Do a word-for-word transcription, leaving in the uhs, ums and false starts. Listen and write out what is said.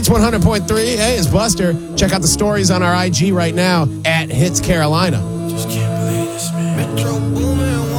Hits one hundred point three. Hey, it's Buster. Check out the stories on our I G right now at Hits Carolina. Just can't believe this, man. Metro Boomin.